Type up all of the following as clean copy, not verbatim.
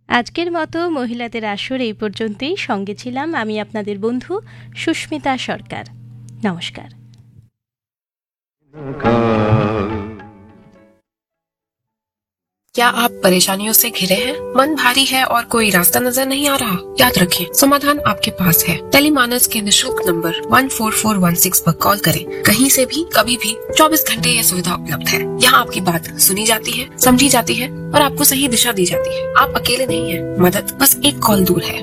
আজকের মতো মহিলাদের আসর এই পর্যন্তই। সঙ্গে ছিলাম আমি আপনাদের বন্ধু সুস্মিতা সরকার। নমস্কার। क्या आप परेशानियों से घिरे हैं? मन भारी है और कोई रास्ता नजर नहीं आ रहा? याद रखें, समाधान आपके पास है। टेलीमानस के निशुल्क नंबर 14416 पर कॉल करें। कहीं से भी, कभी भी, 24 घंटे यह सुविधा उपलब्ध है। यहाँ आपकी बात सुनी जाती है, समझी जाती है और आपको सही दिशा दी जाती है। आप अकेले नहीं हैं। मदद बस एक कॉल दूर है।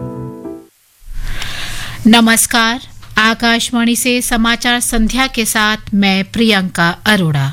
नमस्कार, आकाशवाणी से समाचार संध्या के साथ मैं प्रियंका अरोड़ा।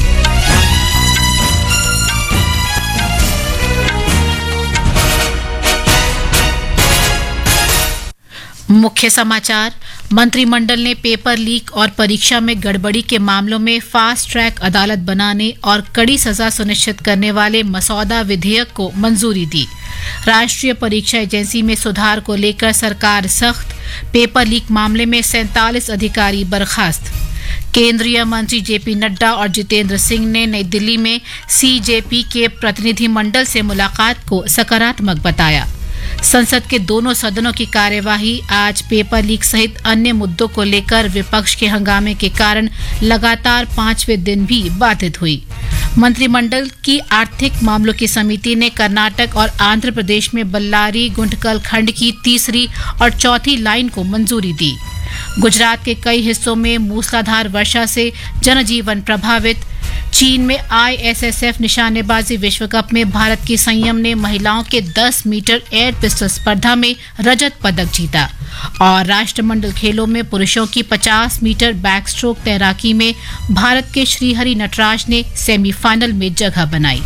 मुख्य समाचार। मंत्रिमंडल ने पेपर लीक और परीक्षा में गड़बड़ी के मामलों में फास्ट ट्रैक अदालत बनाने और कड़ी सजा सुनिश्चित करने वाले मसौदा विधेयक को मंजूरी दी। राष्ट्रीय परीक्षा एजेंसी में सुधार को लेकर सरकार सख्त। पेपर लीक मामले में 47 अधिकारी बर्खास्त। केंद्रीय मंत्री जेपी नड्डा और जितेंद्र सिंह ने नई दिल्ली में सीजेपी के प्रतिनिधिमंडल से मुलाकात को सकारात्मक बताया। संसद के दोनों सदनों की कार्यवाही आज पेपर लीक सहित अन्य मुद्दों को लेकर विपक्ष के हंगामे के कारण लगातार 5वें दिन भी बाधित हुई। मंत्रिमंडल की आर्थिक मामलों की समिति ने कर्नाटक और आंध्र प्रदेश में बल्लारी गुंटकल खंड की तीसरी और चौथी लाइन को मंजूरी दी। गुजरात के कई हिस्सों में मूसलाधार वर्षा से जनजीवन प्रभावित। चीन में ISSF निशानेबाजी विश्व कप में भारत की संयम ने महिलाओं के 10 मीटर एयर पिस्टल स्पर्धा में रजत पदक जीता। और राष्ट्रमंडल खेलों में पुरुषों की 50 मीटर बैक स्ट्रोक तैराकी में भारत के श्रीहरि नटराज ने सेमीफाइनल में जगह बनाई।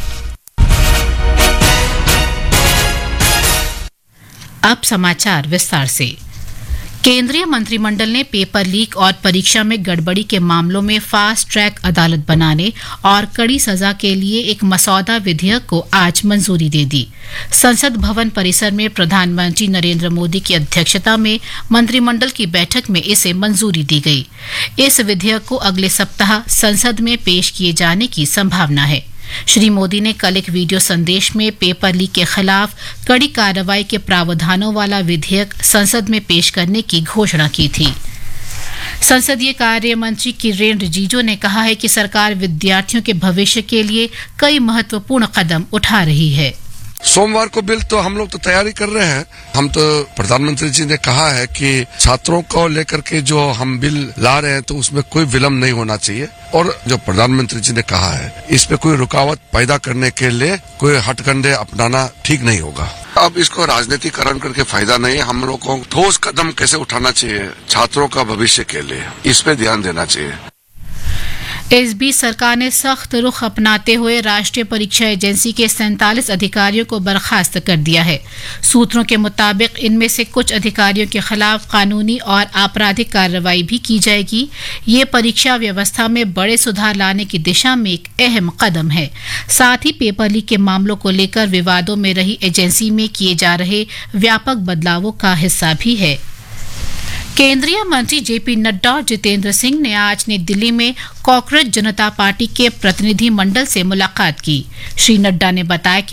अब समाचार विस्तार से। केंद्रीय मंत्रिमंडल ने पेपर लीक और परीक्षा में गड़बड़ी के मामलों में फास्ट ट्रैक अदालत बनाने और कड़ी सजा के लिए एक मसौदा विधेयक को आज मंजूरी दे दी। संसद भवन परिसर में प्रधानमंत्री नरेंद्र मोदी की अध्यक्षता में मंत्रिमंडल की बैठक में इसे मंजूरी दी गई। इस विधेयक को अगले सप्ताह संसद में पेश किए जाने की संभावना है। श्री मोदी ने कल एक वीडियो संदेश में पेपर लीक के खिलाफ कड़ी कार्रवाई के प्रावधानों वाला विधेयक संसद में पेश करने की घोषणा की थी। संसदीय कार्य मंत्री किरेन रिजिजू ने कहा है कि सरकार विद्यार्थियों के भविष्य के लिए कई महत्वपूर्ण कदम उठा रही है। सोमवार को बिल तो हम लोग तो तैयारी कर रहे हैं। हम तो प्रधानमंत्री जी ने कहा है कि छात्रों को लेकर के जो हम बिल ला रहे हैं तो उसमें कोई विलम्ब नहीं होना चाहिए। और जो प्रधानमंत्री जी ने कहा है इस पे कोई रुकावट पैदा करने के लिए कोई हथकंडे अपनाना ठीक नहीं होगा। अब इसको राजनीतिकरण करके फायदा नहीं है। हम लोग को ठोस कदम कैसे उठाना चाहिए छात्रों का भविष्य के लिए, इस पे ध्यान देना चाहिए। इस बीच सरकार ने सख्त रुख अपनाते हुए राष्ट्रीय परीक्षा एजेंसी के 47 अधिकारियों को बर्खास्त कर दिया है। सूत्रों के मुताबिक इनमें से कुछ अधिकारियों के खिलाफ कानूनी और आपराधिक कार्रवाई भी की जाएगी। ये परीक्षा व्यवस्था में बड़े सुधार लाने की दिशा में एक अहम कदम है। साथ ही पेपर लीक के मामलों को लेकर विवादों में रही एजेंसी में किए जा रहे व्यापक बदलावों का हिस्सा भी है। केंद्रीय मंत्री जेपी नड्डा और जितेंद्र सिंह ने आज नई दिल्ली में कॉकरोच जनता पार्टी के प्रतिनिधिमंडल से मुलाकात की। श्री नड्डा ने बताया कि